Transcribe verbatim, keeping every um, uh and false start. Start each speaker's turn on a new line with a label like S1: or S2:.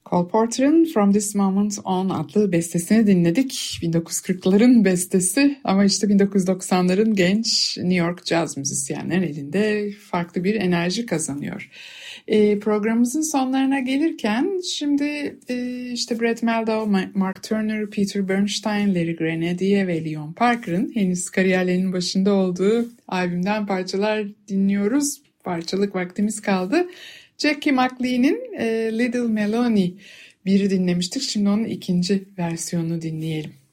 S1: Cole Porter'ın From This Moment On adlı bestesini dinledik. bin dokuz yüz kırkların bestesi ama işte bin dokuz yüz doksanların genç New York caz müzisyenlerin elinde farklı bir enerji kazanıyor. E, programımızın sonlarına gelirken şimdi e, işte Brett Mehldau, Mark Turner, Peter Bernstein, Larry Grenadier ve Leon Parker'ın henüz kariyerlerinin başında olduğu albümden parçalar dinliyoruz. Parçalık vaktimiz kaldı. Jackie McLean'in e, Little Melanie biri dinlemiştik. Şimdi onun ikinci versiyonunu dinleyelim.